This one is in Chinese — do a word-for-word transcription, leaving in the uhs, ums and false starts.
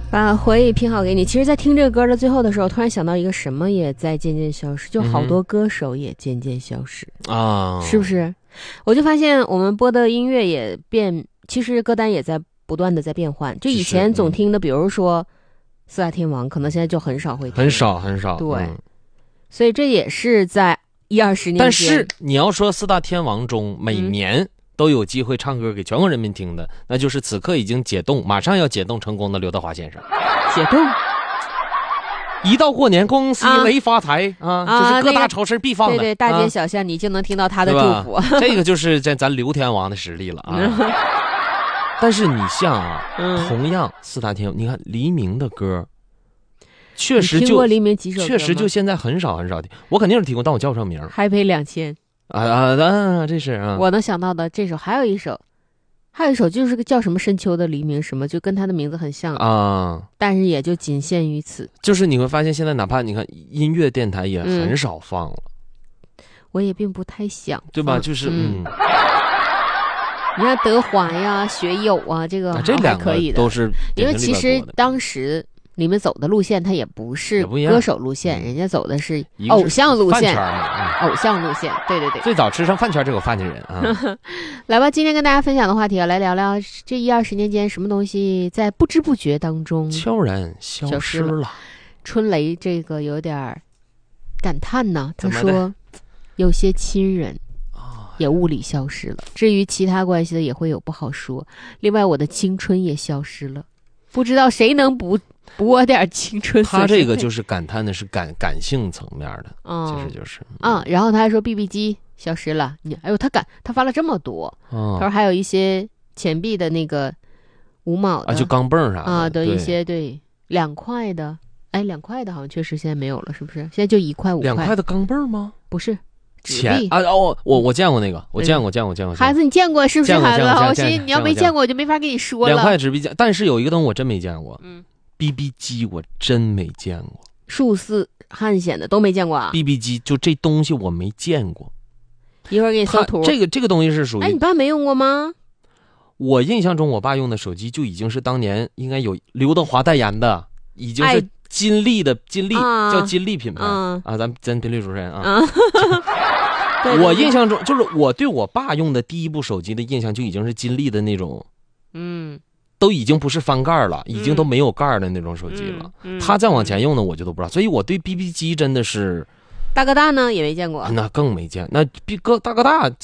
把回忆拼好给你。其实在听这个歌的最后的时候，突然想到一个什么也在渐渐消失，就好多歌手也渐渐消失啊、嗯， 是不是？我就发现我们播的音乐也变，其实歌单也在不断的在变换。就以前总听的，比如说四大天王，可能现在就很少会听， 很少很少。 对、 嗯， 所以这也是在一二十年前。 但是你要说四大天王中每年都有机会唱歌给全国人民听的、嗯、那就是此刻已经解冻马上要解冻成功的刘德华先生。 解冻一到过年恭喜雷发财 啊, 啊就是各大超市必放的、 那個、对对，大街小巷、啊、你就能听到他的祝福。 这个就是咱咱刘天王的实力了啊。但是你像啊、嗯、同样四大天王，你看黎明的歌确实就听过黎明几首歌， 确实就现在很少很少听，我肯定是听过，但我叫不上名。 嗨陪两千啊啊啊！这是啊， 我能想到的这首，还有一首，还有一首就是个叫什么深秋的黎明什么，就跟他的名字很像啊， 但是也就仅限于此。 就是你会发现，现在哪怕你看音乐电台也很少放了， 嗯、我也并不太想， 对吧？就是嗯。嗯你看德华呀、学友啊，这个还这两可以的， 都是因为其实当时你们走的路线，它也不是歌手路线，人家走的是偶像路线， 嗯、 偶像路线，对对对。 最早吃上饭圈这个饭的人啊， 来吧，今天跟大家分享的话题啊，来聊聊这一二十年间什么东西在不知不觉当中悄然消失了。了春雷这个有点感叹呢，他说有些亲人也物理消失了，至于其他关系的也会有不好说。另外我的青春也消失了，不知道谁能补补我点青春。 他这个就是感叹的是感感性层面的、 嗯、 其实就是啊、嗯。然后他还说 B B 机消失了，你哎呦他感他发了这么多、嗯、他说还有一些钱币的那个五毛的啊，就钢镚啥的啊的一些，对两块的，哎两块的好像确实现在没有了，是不是？现在就一块五块。 两块的钢镚吗？ 不是。 钱啊哦，我我见过那个，我见过，见过，见过。 孩子，你见过是不是？孩子，我心你要没见过，我就没法跟你说了。 两块纸币，但是有一个东西我真没见过， 嗯 ，B B 机我真没见过， 数字汉显的都没见过啊。 B B 机就这东西我没见过， 一会儿给你搜图。 这个这个东西是属于， 哎，你爸没用过吗？ 我印象中，我爸用的手机就已经是当年应该有刘德华代言的，已经是金立的金立、啊、叫金立品牌、啊、啊，咱咱频率主持人啊。啊我印象中，就是我对我爸用的第一部手机的印象就已经是金立的那种， 嗯， 都已经不是翻盖了，已经都没有盖的那种手机了。 嗯嗯、 他再往前用的我就都不知道，所以我对 B B 机真的是大哥大呢也没见过， 那更没见。那 B 哥大哥大